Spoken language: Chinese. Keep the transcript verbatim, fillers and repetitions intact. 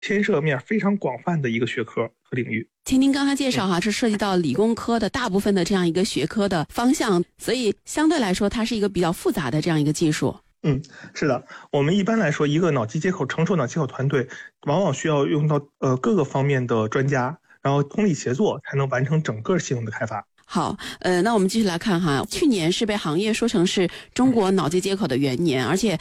牵涉面非常广泛的一个学科和领域。 听您刚才介绍哈，是涉及到理工科的大部分的这样一个学科的方向，所以相对来说它是一个比较复杂的这样一个技术。 嗯，是的，我们一般来说，一个脑机接口成熟脑机接口团队，往往需要用到呃各个方面的专家，然后通力协作，才能完成整个系统的开发。 好，呃，那我们继续来看哈，去年是被行业说成是中国脑机接口的元年，而且